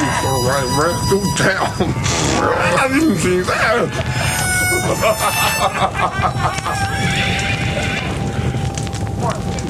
right through town. I didn't see that. What?